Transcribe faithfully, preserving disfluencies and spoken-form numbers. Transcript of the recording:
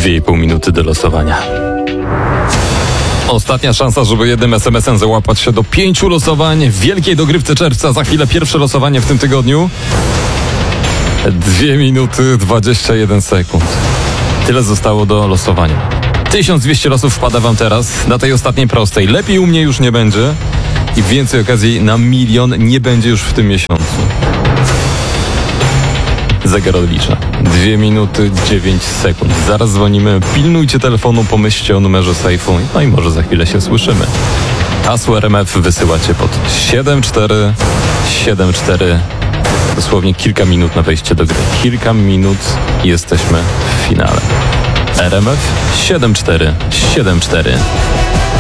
dwie i pół minuty do losowania. Ostatnia szansa, żeby jednym es em esem załapać się do pięciu losowań w wielkiej dogrywce czerwca. Za chwilę pierwsze losowanie w tym tygodniu. dwie minuty dwadzieścia jeden sekund. Tyle zostało do losowania. tysiąc dwieście losów wpada wam teraz na tej ostatniej prostej. Lepiej u mnie już nie będzie i więcej okazji na milion nie będzie już w tym miesiącu. Zegar odlicza. dwie minuty dziewięć sekund. Zaraz dzwonimy. Pilnujcie telefonu, pomyślcie o numerze sejfu. No i może za chwilę się słyszymy. Hasło er em ef wysyłacie pod siedem cztery siedem cztery. Dosłownie kilka minut na wejście do gry. Kilka minut i jesteśmy w finale. er em ef siedem cztery siedem cztery.